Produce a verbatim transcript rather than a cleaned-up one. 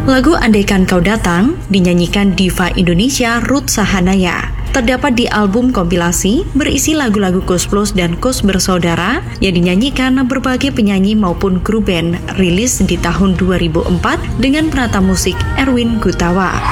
Lagu Andaikan Kau Datang dinyanyikan diva Indonesia Ruth Sahanaya. Terdapat di album kompilasi berisi lagu-lagu Koes Plus dan Koes Bersaudara yang dinyanyikan berbagai penyanyi maupun grup band, rilis di tahun dua ribu empat dengan penata musik Erwin Gutawa.